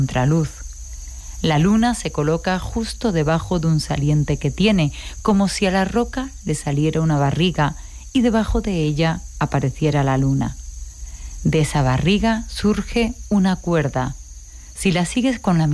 contraluz. La luna se coloca justo debajo de un saliente que tiene, como si a la roca le saliera una barriga y debajo de ella apareciera la luna. De esa barriga surge una cuerda. Si la sigues con la